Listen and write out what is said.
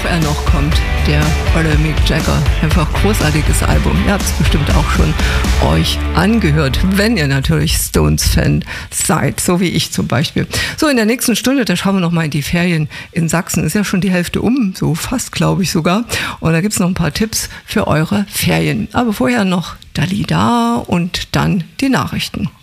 Worauf er noch kommt, der olle Mick Jagger. Einfach großartiges Album. Ihr habt es bestimmt auch schon euch angehört, wenn ihr natürlich Stones-Fan seid, so wie ich zum Beispiel. So, in der nächsten Stunde, da schauen wir noch mal in die Ferien in Sachsen. Ist ja schon die Hälfte so fast, glaube ich sogar. Und da gibt es noch ein paar Tipps für eure Ferien. Aber vorher noch Dalida und dann die Nachrichten.